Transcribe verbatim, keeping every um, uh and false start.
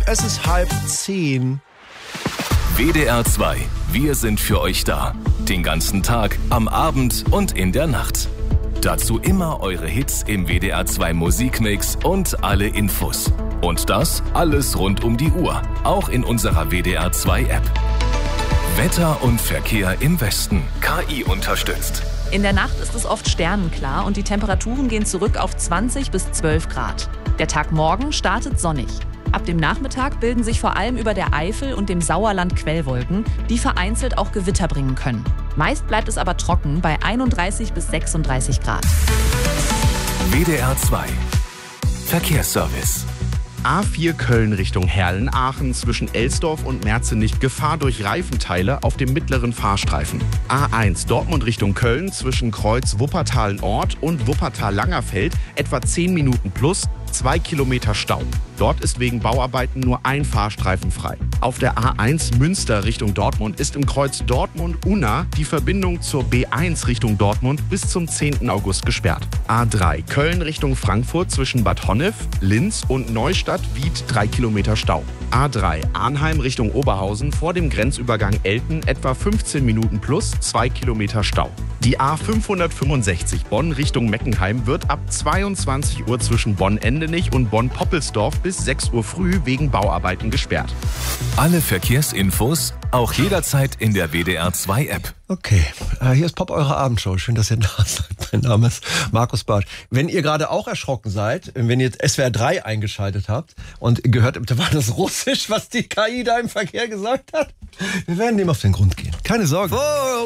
Es ist halb zehn. W D R zwei. Wir sind für euch da. Den ganzen Tag, am Abend und in der Nacht. Dazu immer eure Hits im W D R zwei Musikmix und alle Infos. Und das alles rund um die Uhr. Auch in unserer W D R zwei App. Wetter und Verkehr im Westen. K I unterstützt. In der Nacht ist es oft sternenklar und die Temperaturen gehen zurück auf zwanzig bis zwölf Grad. Der Tag morgen startet sonnig. Ab dem Nachmittag bilden sich vor allem über der Eifel und dem Sauerland Quellwolken, die vereinzelt auch Gewitter bringen können. Meist bleibt es aber trocken bei einunddreißig bis sechsunddreißig Grad. W D R zwei. Verkehrsservice. A vier Köln Richtung Herlen-Aachen zwischen Elsdorf und Merzenich Gefahr durch Reifenteile auf dem mittleren Fahrstreifen. A eins Dortmund Richtung Köln zwischen Kreuz Wuppertal-Nord und Wuppertal-Langerfeld etwa zehn Minuten plus, zwei Kilometer Stau. Dort ist wegen Bauarbeiten nur ein Fahrstreifen frei. Auf der A eins Münster Richtung Dortmund ist im Kreuz Dortmund-Unna die Verbindung zur B eins Richtung Dortmund bis zum zehnten August gesperrt. A drei Köln Richtung Frankfurt zwischen Bad Honnef, Linz und Neustadt-Wied drei Kilometer Stau. A drei Arnheim Richtung Oberhausen vor dem Grenzübergang Elten etwa fünfzehn Minuten plus, zwei Kilometer Stau. Die A fünfhundertfünfundsechzig Bonn Richtung Meckenheim wird ab zweiundzwanzig Uhr zwischen Bonn-Endenich und Bonn-Poppelsdorf bis sechs Uhr früh wegen Bauarbeiten gesperrt. Alle Verkehrsinfos auch jederzeit in der W D R zwei App. Okay, äh, hier ist Pop, eure Abendshow. Schön, dass ihr da seid. Mein Name ist Markus Bartsch. Wenn ihr gerade auch erschrocken seid, wenn ihr jetzt S W R drei eingeschaltet habt und gehört habt, war das Russisch, was die K I da im Verkehr gesagt hat? Wir werden dem auf den Grund gehen. Keine Sorge. Oh,